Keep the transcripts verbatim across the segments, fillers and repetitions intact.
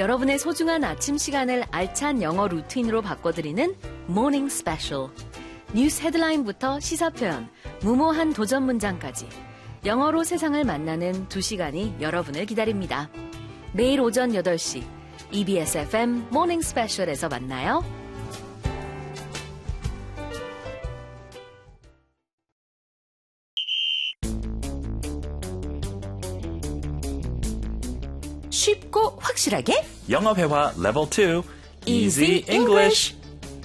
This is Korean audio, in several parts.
여러분의 소중한 아침 시간을 알찬 영어 루틴으로 바꿔드리는 Morning Special. 뉴스 헤드라인부터 시사 표현, 무모한 도전 문장까지 영어로 세상을 만나는 두 시간이 여러분을 기다립니다. 매일 오전 여덟 시 이비에스 에프엠 Morning Special에서 만나요. 쉽고 확실하게 영어 회화 레벨 투 Easy English.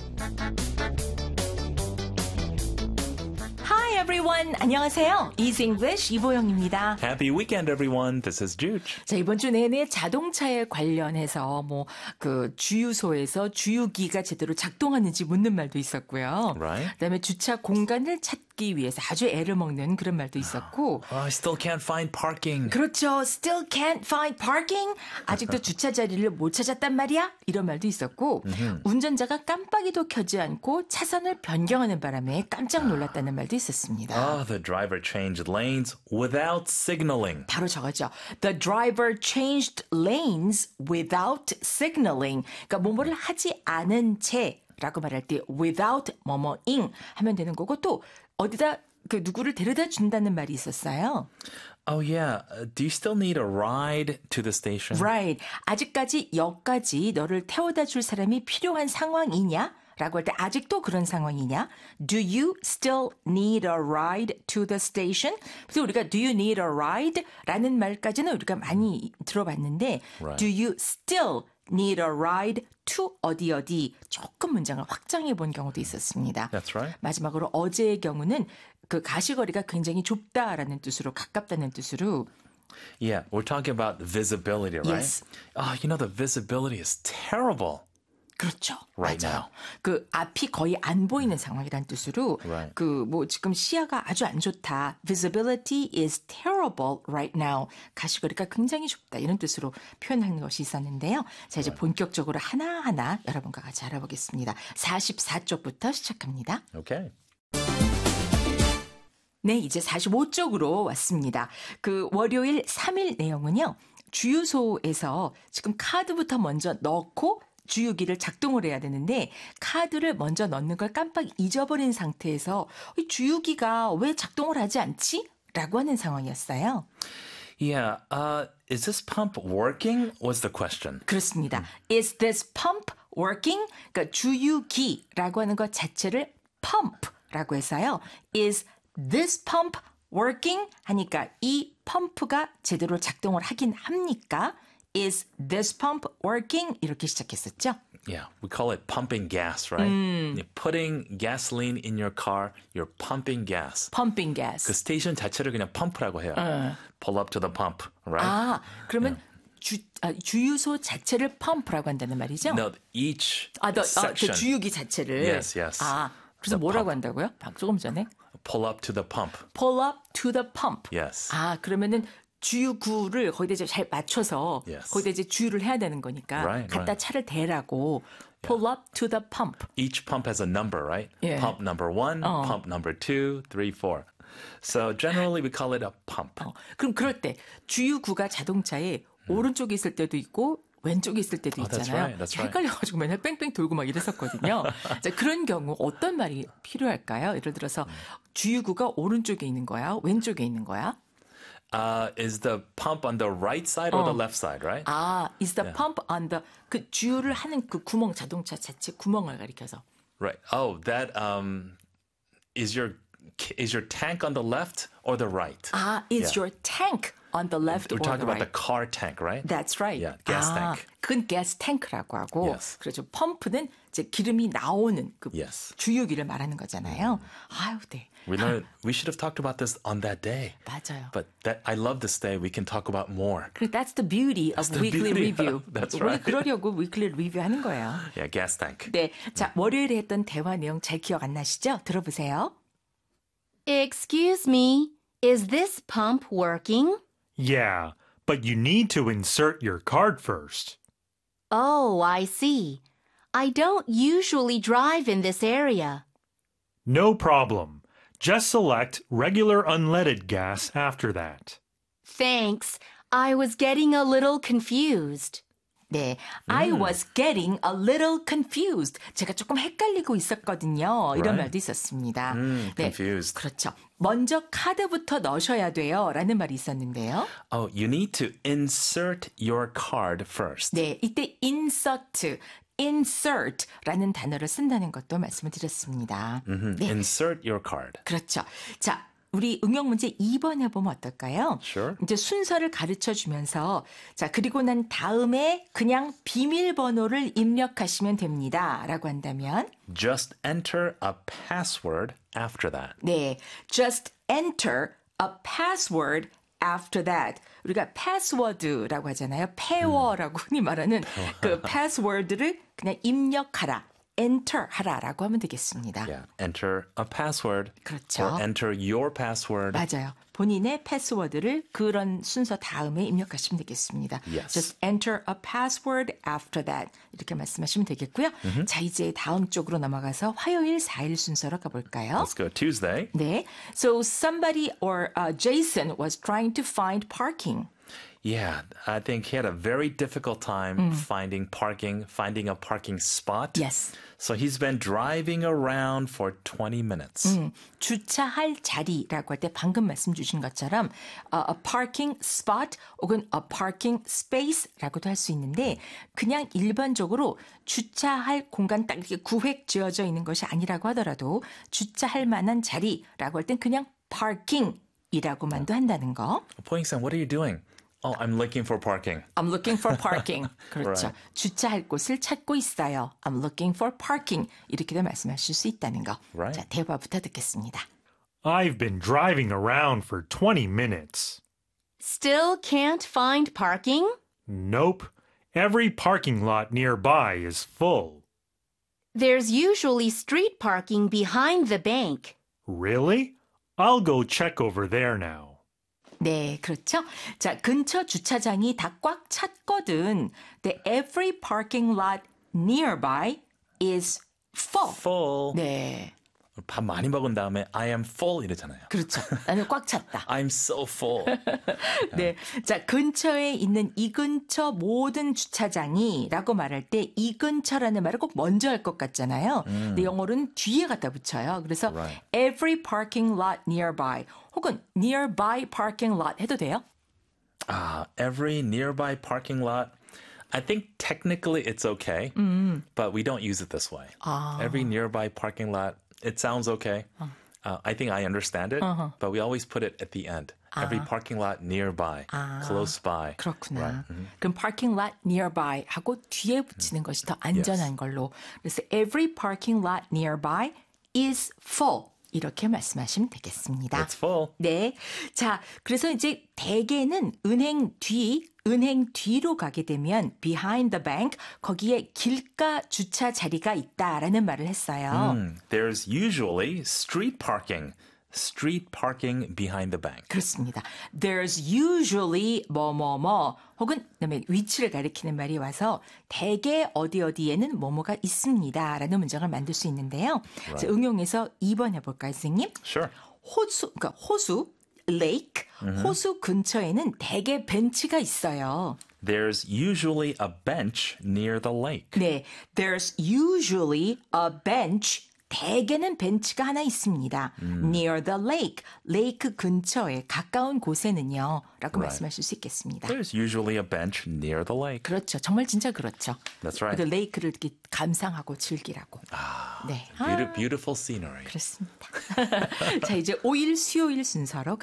Hi everyone. 안녕하세요. Easy English 이보영입니다. Happy weekend, everyone. This is Juge. 자, 이번 주 내내 자동차에 관련해서 뭐 그 주유소에서 주유기가 제대로 작동하는지 묻는 말도 있었고요. Right. 그다음에 주차 공간을 찾기 위해서 아주 애를 먹는 그런 말도 있었고. Oh, I still can't find parking. 그렇죠. Still can't find parking. 아직도 주차 자리를 못 찾았단 말이야. 이런 말도 있었고. 운전자가 깜빡이도 켜지 않고 차선을 변경하는 바람에 깜짝 놀랐다는 말도 있었습니다. Oh, the driver changed lanes without signaling. 바로 저거죠. The driver changed lanes without signaling. 그러니까 뭐뭐를 하지 않은 채라고 말할 때 without 뭐뭐ing 하면 되는 거고 또 어디다 그 누구를 데려다 준다는 말이 있었어요. Oh, yeah. Uh, do you still need a ride to the station? Right. 아직까지 역까지 너를 태워다 줄 사람이 필요한 상황이냐? 라고 할 때 아직도 그런 상황이냐? Do you still need a ride to the station? 그래서 우리가 do you need a ride? 라는 말까지는 우리가 많이 들어봤는데 Right. do you still need a ride to 어디 어디 조금 문장을 확장해 본 경우도 있었습니다. That's right. 마지막으로 어제의 경우는 그 가시거리가 굉장히 좁다라는 뜻으로 가깝다는 뜻으로 Yeah, we're talking about visibility, right? Yes. Oh, you know, the visibility is terrible. 그렇죠. Right 맞아요. now. 그 앞이 거의 안 보이는 상황이란 뜻으로 Right. 그 뭐 지금 시야가 아주 안 좋다. Visibility is terrible right now. 가시거리가 굉장히 좁다. 이런 뜻으로 표현하는 것이 있었는데요. 자, 이제 본격적으로 하나하나 여러분과 같이 알아보겠습니다. 사십사 쪽부터 시작합니다. Okay. 네, 이제 사십오 쪽으로 왔습니다. 그 월요일 삼 일 내용은요. 주유소에서 지금 카드부터 먼저 넣고 주유기를 작동을 해야 되는데 카드를 먼저 넣는 걸 깜빡 잊어버린 상태에서 이 주유기가 왜 작동을 하지 않지? 라고 하는 상황이었어요. Yeah, uh, is this pump working? Was the question. 그렇습니다. Is this pump working? 그러니까 주유기라고 하는 것 자체를 pump라고 해서요. Is this pump working? 하니까 이 펌프가 제대로 작동을 하긴 합니까? Is this pump working? 이렇게 시작했었죠. Yeah, we call it pumping gas, right? You're putting gasoline in your car, you're pumping gas. pumping gas. 그 스테이션 자체를 그냥 펌프라고 해요. Pull up to the pump, right? 아, 그러면 주, 아, 주유소 자체를 펌프라고 한다는 말이죠? No, each 아, 더, 아, section. 그 주유기 자체를. Yes, yes. 아, 그래서 The 뭐라고 pump. 한다고요? 방- 조금 전에? Pull up to the pump. Pull up to the pump. Yes. 아, 그러면은 주유구를 거기다 이제 잘 맞춰서 Yes. 거기다 이제 주유를 해야 되는 거니까 Right, 갖다 right. 차를 대라고 pull up to the pump. Each pump has a number, right? Yeah. Pump number one, 어. pump number two, three, four. So generally we call it a pump. 어, 그럼 그럴 때 주유구가 자동차에 오른쪽에 있을 때도 있고 왼쪽에 있을 때도 Oh, that's 있잖아요. right, that's right. 헷갈려가지고 맨날 뺑뺑 돌고 막 이랬었거든요. 자, 그런 경우 어떤 말이 필요할까요? 예를 들어서 주유구가 오른쪽에 있는 거야? 왼쪽에 있는 거야? Uh, is the pump on the right side or the left side, right? 아, is the pump on the 그 주유를 하는 그 구멍 자동차 자체 구멍을 가리켜서. Right. Oh, that um, is your is your tank on the left or the right? 아, is Yeah. your tank on the left We're or talking the about right? the car tank, right? That's right. Yeah, gas 아, tank. 그건 gas tank라고 하고, Yes. 그렇죠. 펌프는 이제 기름이 나오는 그 Yes. 주유기를 말하는 거잖아요. 아유, 네. We learned we should have talked about this on that day. 맞아요. But that I love this day. We can talk about more. 그 that's the beauty of the weekly beauty. review. That's 우리 right. 그러려고 weekly review 하는 거예요. Yeah, gas tank. 네, 자 월요일에 했던 대화 내용 잘 기억 안 나시죠? 들어보세요. Excuse me, is this pump working? Yeah, but you need to insert your card first. Oh, I see. I don't usually drive in this area. No problem. Just select regular unleaded gas after that. Thanks. I was getting a little confused. 네, I was getting a little confused. 제가 조금 헷갈리고 있었거든요. 이런 Right. 말도 있었습니다. Mm, 네, confused. 그렇죠. 먼저 카드부터 넣으셔야 돼요. 라는 말이 있었는데요. Oh, you need to insert your card first. 네, 이때 insert, insert라는 단어를 쓴다는 것도 말씀을 드렸습니다. Mhm. 네, Insert your card. 그렇죠. 자, 우리 응용 문제 이 번 해보면 어떨까요? Sure. 이제 순서를 가르쳐 주면서 자, 그리고 난 다음에 그냥 비밀번호를 입력하시면 됩니다. 라고 한다면 Just enter a password after that. 네, just enter a password after that. 우리가 패스워드라고 하잖아요. 패워라고 흔히 말하는 그 패스워드를 그냥 입력하라. enter 하라라고 하면 되겠습니다. Yeah. Enter a password. 그렇죠. Or enter your password. 맞아요. 본인의 패스워드를 그런 순서 다음에 입력하시면 되겠습니다. Yes. Just enter a password after that. 이렇게 말씀하시면 되겠고요. Mm-hmm. 자, 이제 다음 쪽으로 넘어가서 화요일 사 일 순서로 가볼까요? Let's go Tuesday. 네. So somebody or uh, Jason was trying to find parking. Yeah, I think he had a very difficult time finding parking, finding a parking spot. Yes. So he's been driving around for twenty minutes. 음, 주차할 자리라고 할 때 방금 말씀 주신 것처럼 uh, a parking spot 혹은 a parking space라고도 할 수 있는데 그냥 일반적으로 주차할 공간 딱 이렇게 구획 지어져 있는 것이 아니라고 하더라도 주차할 만한 자리라고 할 땐 그냥 parking이라고만도 한다는 거. Poing-san, what are you doing? Oh, I'm looking for parking. I'm looking for parking. 그렇죠. Right. 주차할 곳을 찾고 있어요. I'm looking for parking. 이렇게도 말씀하실 수 있다는 거. Right. 자, 대화부터 듣겠습니다. I've been driving around for twenty minutes. Still can't find parking? Nope. Every parking lot nearby is full. There's usually street parking behind the bank. Really? I'll go check over there now. 네, 그렇죠. 자, 근처 주차장이 다 꽉 찼거든. The every parking lot nearby is full. Full. 네, 밥 많이 먹은 다음에 I am full 이러잖아요. 그렇죠. 나는 꽉 찼다. I'm so full. 네, 자, 근처에 있는 이 근처 모든 주차장이라고 말할 때 이 근처라는 말을 꼭 먼저 할 것 같잖아요. 근데 영어로는 뒤에 갖다 붙여요. 그래서 Right. every parking lot nearby 혹은 nearby parking lot 해도 돼요? Uh, every nearby parking lot. I think technically it's okay, but we don't use it this way. Every nearby parking lot, it sounds okay. Uh, I think I understand it, but we always put it at the end. Every parking lot nearby, close by. 그렇구나. 그럼 parking lot nearby 하고 뒤에 붙이는 것이 더 안전한 걸로. 그래서 every parking lot nearby is full. 이렇게 말씀하시면 되겠습니다. It's full. 네. 자, 그래서 이제 대개는 은행 뒤, 은행 뒤로 가게 되면 behind the bank, 거기에 길가 주차 자리가 있다라는 말을 했어요. Mm, there's usually street parking. Street parking behind the bank. 그렇습니다. There's usually 뭐뭐뭐 혹은 그다음에 위치를 가리키는 말이 와서 대개 어디 어디에는 뭐뭐가 있습니다라는 문장을 만들 수 있는데요. Right. 자, 응용해서 이 번 해볼까요, 선생님? Sure. 호수, 그러니까 호수, lake, 호수 근처에는 대개 벤치가 있어요. There's usually a bench near the lake. 네, there's usually a bench. 대개는 벤치가 하나 있습니다. Near the lake. 레이크 근처에 가까운 곳에는요. 라고 Right. 말씀하실 수 있겠습니다. There's usually a bench near the lake. 그렇죠. 정말 진짜 그렇죠. That's right. 그 레이크를 이렇게 감상하고 즐기라고. 네. Beautiful, beautiful scenery. 그렇습니다. 자, 이제 오 일 수요일 순서로